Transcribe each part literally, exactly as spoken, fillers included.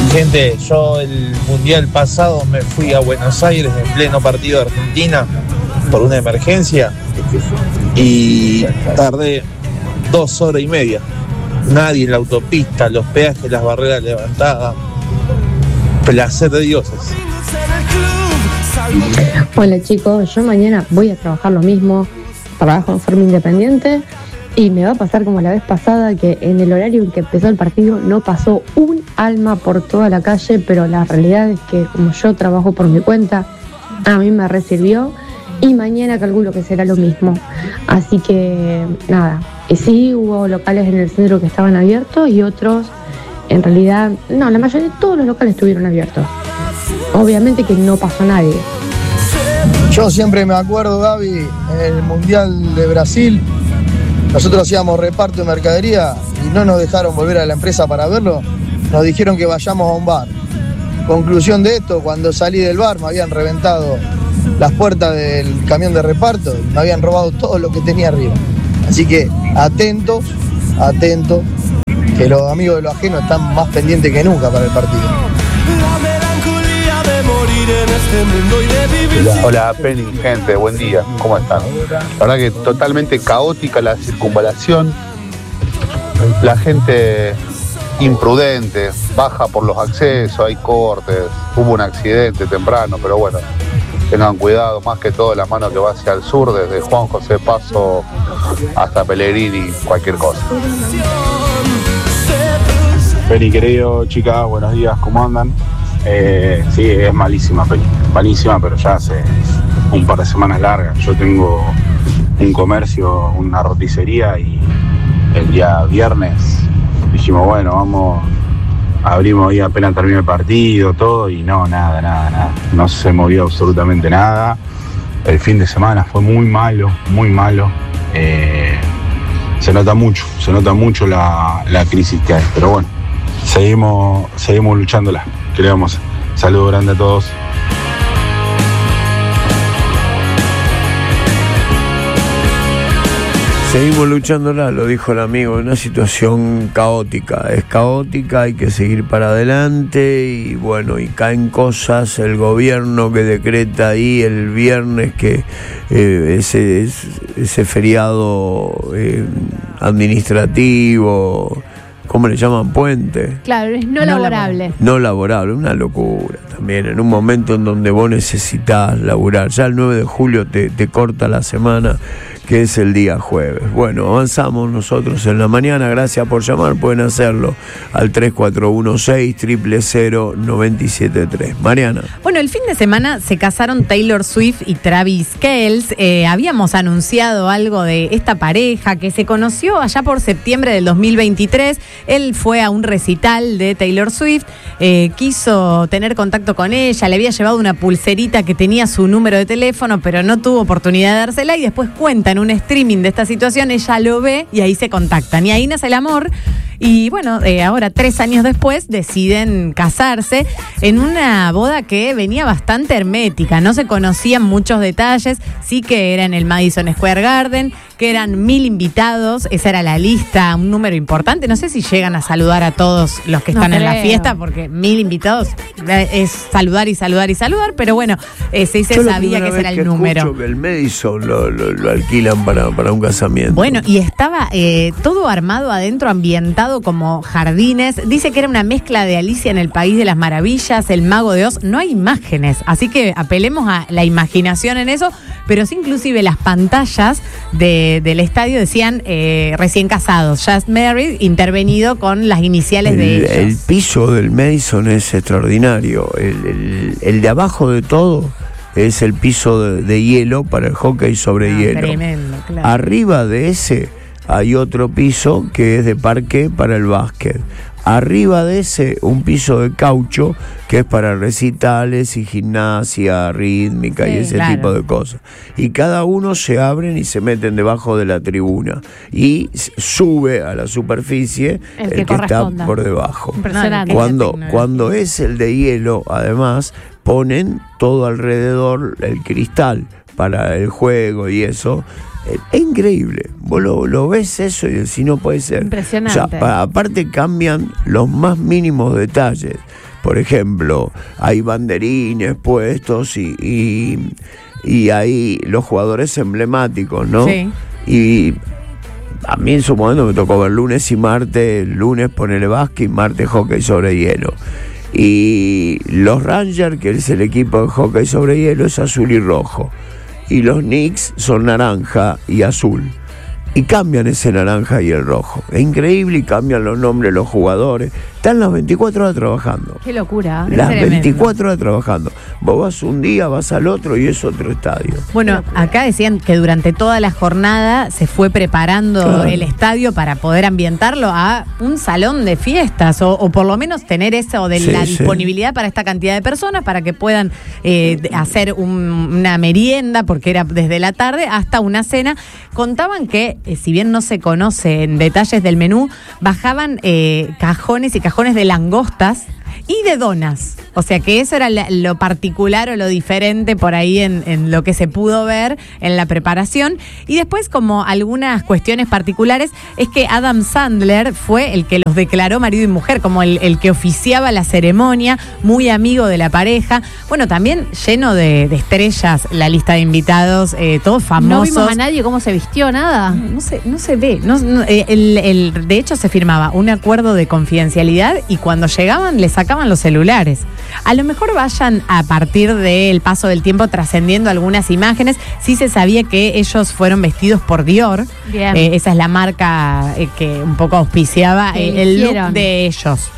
Gente, yo el mundial pasado me fui a Buenos Aires en pleno partido de Argentina por una emergencia y tardé dos horas y media. Nadie en la autopista, los peajes, las barreras levantadas. Placer de dioses. Hola chicos, yo mañana voy a trabajar lo mismo, trabajo en forma independiente y me va a pasar como la vez pasada que en el horario en que empezó el partido no pasó un alma por toda la calle, pero la realidad es que como yo trabajo por mi cuenta, a mí me resirvió y mañana calculo que será lo mismo. Así que nada, y sí hubo locales en el centro que estaban abiertos y otros, en realidad, no, la mayoría de todos los locales estuvieron abiertos. Obviamente que no pasó nadie. Yo siempre me acuerdo, Gaby, en el Mundial de Brasil, nosotros hacíamos reparto de mercadería y no nos dejaron volver a la empresa para verlo, nos dijeron que vayamos a un bar. Conclusión de esto, cuando salí del bar me habían reventado las puertas del camión de reparto y me habían robado todo lo que tenía arriba. Así que atentos, atentos, que los amigos de lo ajeno están más pendientes que nunca para el partido. Hola Penny, gente, buen día, ¿cómo están? La verdad que totalmente caótica la circunvalación, la gente imprudente, baja por los accesos, hay cortes, hubo un accidente temprano, pero bueno, tengan cuidado, más que todo la mano que va hacia el sur, desde Juan José Paso hasta Pellegrini, cualquier cosa. Penny, querido, chicas, buenos días, ¿cómo andan? Eh, sí, es malísima, Penny, malísima, pero ya hace un par de semanas largas. Yo tengo un comercio, una roticería y el día viernes dijimos, bueno, vamos, abrimos ahí apenas terminó el partido, todo, y no, nada, nada, nada, no se movió absolutamente nada. El fin de semana fue muy malo, muy malo. Eh, se nota mucho, se nota mucho la, la crisis que hay, pero bueno, seguimos, seguimos luchándola. ¿Qué le vamos a hacer? Saludo grande a todos. Seguimos luchándola, lo dijo el amigo, una situación caótica, es caótica, hay que seguir para adelante y bueno, y caen cosas, el gobierno que decreta ahí el viernes que eh, ese, ese feriado eh, administrativo, ¿cómo le llaman? Puente. Claro, es no, no laborable. No laborable, una locura también, en un momento en donde vos necesitas laburar, ya el nueve de julio te, te corta la semana, que es el día jueves. Bueno, avanzamos nosotros en la mañana, gracias por llamar, pueden hacerlo al tres cuatro uno seis, cero cero cero, nueve siete tres. Mariana. Bueno, el fin de semana se casaron Taylor Swift y Travis Kelce. Eh, habíamos anunciado algo de esta pareja que se conoció allá por septiembre del dos mil veintitrés. Él fue a un recital de Taylor Swift, eh, quiso tener contacto con ella, le había llevado una pulserita que tenía su número de teléfono, pero no tuvo oportunidad de dársela y después cuenta en un streaming de esta situación, ella lo ve y ahí se contactan y ahí nace el amor. Y bueno, eh, ahora tres años después deciden casarse en una boda que venía bastante hermética, no se conocían muchos detalles, sí que era en el Madison Square Garden, que eran mil invitados, esa era la lista, un número importante, no sé si llegan a saludar a todos los que están no en la fiesta, porque mil invitados es saludar y saludar y saludar, pero bueno, eh, sí se sabía que ese era el número. Que el Madison lo, lo, lo alquilan para, para un casamiento. Bueno, y estaba eh, todo armado adentro, ambientado como jardines. Dice que era una mezcla de Alicia en el País de las Maravillas, El Mago de Oz. No hay imágenes, así que apelemos a la imaginación en eso, pero sí inclusive las pantallas de, del estadio decían eh, recién casados, just married, intervenido con las iniciales el, de ellos. El piso del Madison es extraordinario. El, el, el de abajo de todo es el piso de, de hielo para el hockey sobre ah, hielo. Tremendo, claro. Arriba de ese hay otro piso que es de parqué para el básquet. Arriba de ese, un piso de caucho que es para recitales y gimnasia rítmica sí, y ese claro. tipo de cosas. Y cada uno se abren y se meten debajo de la tribuna. Y sube a la superficie el que, el que está por debajo. Impresionante. Cuando, cuando es el de hielo, además, ponen todo alrededor el cristal para el juego y eso. Es increíble, vos lo, lo ves eso y decís no puede ser. Impresionante. O sea, pa, aparte cambian los más mínimos detalles, por ejemplo, hay banderines puestos y, y, y hay los jugadores emblemáticos, ¿no? Sí. Y a mí en su momento me tocó ver lunes y martes, lunes ponele básquet, martes hockey sobre hielo. Y los Rangers, que es el equipo de hockey sobre hielo, es azul y rojo. Y los Knicks son naranja y azul. Y cambian ese naranja y el rojo. Es increíble, y cambian los nombres de los jugadores. Están las veinticuatro horas trabajando. Qué locura. Las veinticuatro horas trabajando. Vos vas un día, vas al otro y es otro estadio. Bueno, acá decían que durante toda la jornada se fue preparando Claro. el estadio para poder ambientarlo a un salón de fiestas o, o por lo menos tener eso de Sí, la sí. disponibilidad para esta cantidad de personas para que puedan eh, de- hacer un- una merienda, porque era desde la tarde hasta una cena. Contaban que, eh, si bien no se conocen detalles del menú, bajaban eh, cajones y cajones de langostas y de donas. O sea que eso era la- lo particular o lo diferente por ahí en, en lo que se pudo ver en la preparación. Y después, como algunas cuestiones particulares, es que Adam Sandler fue el que los declaró marido y mujer, como el, el que oficiaba la ceremonia, muy amigo de la pareja. Bueno, también lleno de, de estrellas la lista de invitados, eh, todos famosos. No vimos a nadie cómo se vistió, nada. No se, no se ve. No, no, eh, el, el- de hecho, se firmaba un acuerdo de confidencialidad y cuando llegaban le sacaban los celulares. A lo mejor vayan a partir del paso del tiempo trascendiendo algunas imágenes. Sí se sabía que ellos fueron vestidos por Dior. Bien. Eh, esa es la marca eh, que un poco auspiciaba Que eh, el look eligieron. de ellos.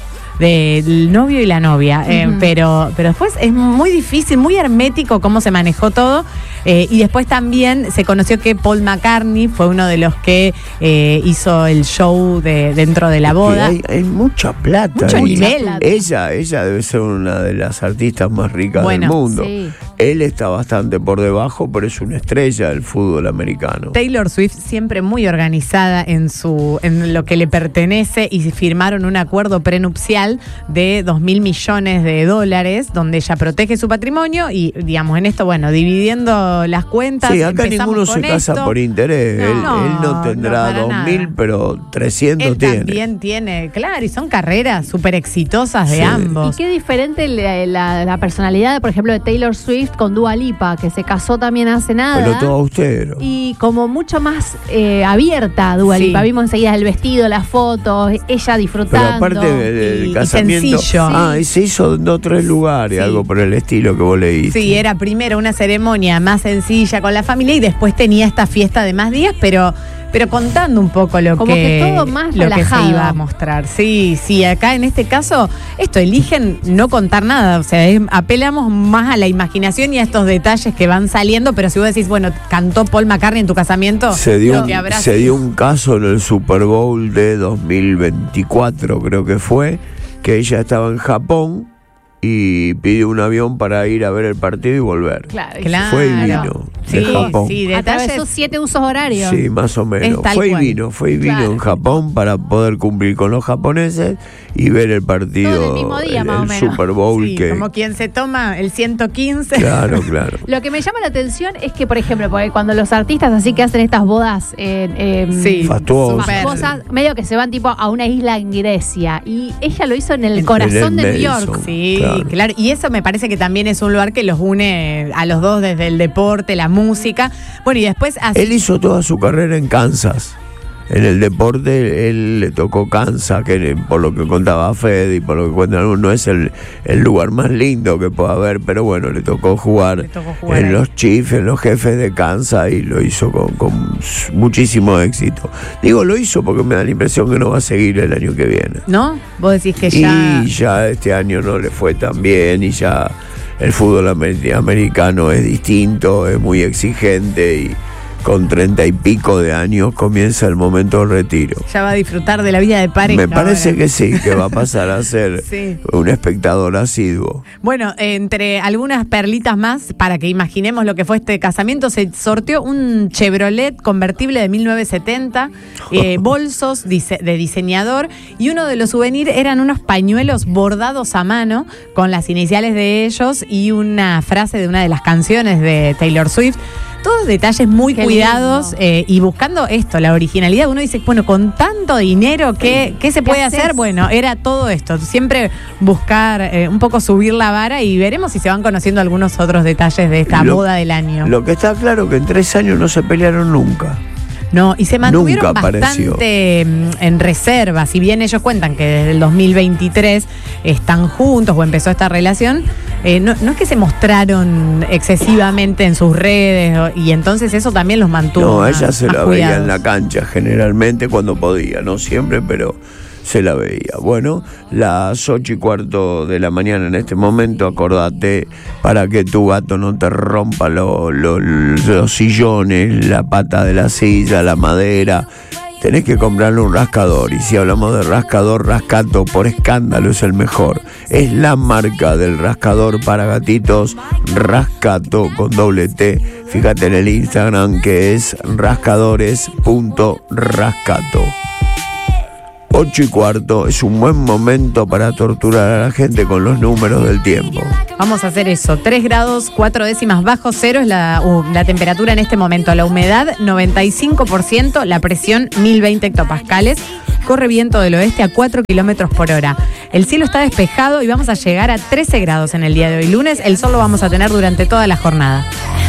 Del novio y la novia, eh, Ujú. pero, pero después es muy difícil, muy hermético cómo se manejó todo. Eh, y después también se conoció que Paul McCartney fue uno de los que eh, hizo el show de, dentro de la boda. Hay, hay mucha plata. Mucho ahí. nivel. Ella, ella debe ser una de las artistas más ricas Bueno, del mundo. sí. Él está bastante por debajo, pero es una estrella del fútbol americano. Taylor Swift siempre muy organizada en su en lo que le pertenece y firmaron un acuerdo prenupcial de dos mil millones de dólares donde ella protege su patrimonio y digamos en esto, bueno, dividiendo las cuentas. Sí, acá empezamos ninguno se con casa esto. por interés. No, él, él no no, tendrá para dos mil, nada. pero trescientos Él tiene. también tiene, claro, y son carreras súper exitosas de Sí. ambos. Y qué diferente la, la- la personalidad, por ejemplo, de Taylor Swift con Dua Lipa, que se casó también hace nada. Pero todo austero. Y como mucho más eh, abierta Dua Sí. Lipa. Vimos enseguida el vestido, las fotos, ella Pero disfrutando. aparte del y- y casamiento. sencillo. Ah, y se hizo en dos o tres lugares, Sí. algo por el estilo que vos leíste. Sí, era primero una ceremonia más sencilla con la familia y después tenía esta fiesta de más días, pero, pero contando un poco lo Como que, que todo más lo que se relajado. iba a mostrar. Sí, sí, acá en este caso, esto eligen no contar nada, o sea, es- apelamos más a la imaginación y a estos detalles que van saliendo, pero si vos decís, bueno, cantó Paul McCartney en tu casamiento, Se dio, lo un, que habrá se sido. dio un caso en el Super Bowl de dos mil veinticuatro, creo que fue, que ella estaba en Japón y pidió un avión para ir a ver el partido y volver. Claro, y Claro. Fue y vino Sí, de Japón. sí, atravesó detalles. siete usos horarios. Sí, más o menos. Es tal Fue y cual. vino, fue y vino Claro. en Japón para poder cumplir con los japoneses y ver el partido, Todo en el mismo día, el, más o el menos. Super Bowl Sí, que... como quien se toma el ciento quince. Claro, claro. Lo que me llama la atención es que, por ejemplo, porque cuando los artistas así que hacen estas bodas en, en- Sí, Fastuosas. súper. cosas, medio que se van tipo a una isla en Grecia. Y ella lo hizo en el En- corazón en de el New York. Madison. Sí, Claro. claro. Y eso me parece que también es un lugar que los une a los dos desde el deporte, la música. Bueno, y después así. Él hizo toda su carrera en Kansas. En el deporte, él le tocó Kansas, que por lo que contaba Fede y por lo que cuentan, no es el, el lugar más lindo que pueda haber, pero bueno, le tocó jugar, Le tocó jugar en ahí. los Chiefs, en los Jefes de Kansas y lo hizo con, con muchísimo éxito. Digo, lo hizo porque me da la impresión que no va a seguir el año que viene. ¿No? Vos decís que ya. Y ya este año no le fue tan bien y ya el fútbol amer- americano es distinto, es muy exigente y con treinta y pico de años comienza el momento del retiro. Ya va a disfrutar de la vida de pareja. Me parece ahora. que sí, que va a pasar a ser Sí. un espectador asiduo. Bueno, entre algunas perlitas más, para que imaginemos lo que fue este casamiento, se sorteó un Chevrolet convertible de mil novecientos setenta, eh, bolsos dise- de diseñador, y uno de los souvenirs eran unos pañuelos bordados a mano con las iniciales de ellos y una frase de una de las canciones de Taylor Swift. Todos detalles muy Qué cuidados eh, y buscando esto, la originalidad. Uno dice, bueno, con tanto dinero, ¿qué, qué se puede haces? hacer? Bueno, era todo esto. Siempre buscar eh, un poco subir la vara y veremos si se van conociendo algunos otros detalles de esta Lo- boda del año. Lo que está claro que en tres años no se pelearon nunca. No, y se mantuvieron Nunca apareció. bastante mm, en reserva. Si bien ellos cuentan que desde el dos mil veintitrés están juntos o empezó esta relación, eh, no, no es que se mostraron excesivamente en sus redes o- y entonces eso también los mantuvo. No, más- ella se más la veía cuidados. en la cancha generalmente cuando podía, no siempre, pero se la veía. Bueno, las ocho y cuarto de la mañana en este momento, acordate, para que tu gato no te rompa lo- lo- los sillones, la pata de la silla, la madera. Tenés que comprarle un rascador. Y si hablamos de rascador, Rascato por escándalo es el mejor. Es la marca del rascador para gatitos, Rascato con doble T. Fíjate en el Instagram que es rascadores punto rascato. Ocho y cuarto es un buen momento para torturar a la gente con los números del tiempo. Vamos a hacer eso. tres grados, cuatro décimas bajo cero es la, uh, la temperatura en este momento. La humedad, noventa y cinco por ciento. La presión, mil veinte hectopascales. Corre viento del oeste a cuatro kilómetros por hora. El cielo está despejado y vamos a llegar a trece grados en el día de hoy. Lunes, el sol lo vamos a tener durante toda la jornada.